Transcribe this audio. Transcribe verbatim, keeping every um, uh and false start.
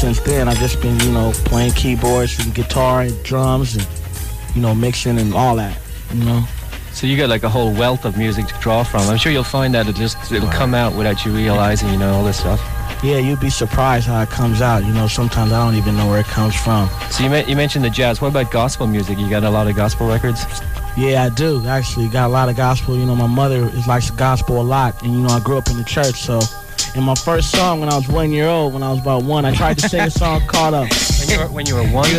since then, I've just been, you know, playing keyboards and guitar and drums and, you know, mixing and all that, you know. So you got like a whole wealth of music to draw from. I'm sure you'll find that it just it'll come out without you realizing, you know, all this stuff. Yeah, you'd be surprised how it comes out. You know, sometimes I don't even know where it comes from. So you, you mentioned the jazz. What about gospel music? You got a lot of gospel records? Yeah, I do. Actually, got a lot of gospel. You know, my mother is likes gospel a lot, and you know, I grew up in the church. So, in my first song when I was one year old, when I was about one, I tried to sing a song called uh, when you were when you were one.